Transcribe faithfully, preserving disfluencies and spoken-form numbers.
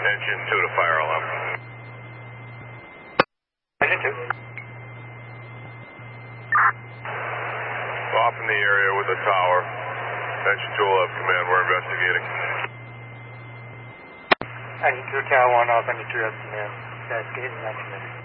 Engine two to fire alarm. Engine two. Off in the area with the tower. Engine two will have command. We're investigating. Engine two, tower one off. Engine two has command. Investigating. Engine two.